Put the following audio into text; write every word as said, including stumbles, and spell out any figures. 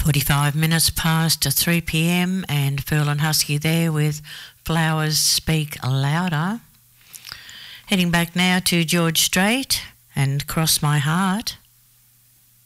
forty-five minutes past three p m and Pearl and Husky there with Flowers Speak Louder. Heading back now to George Strait and Cross My Heart.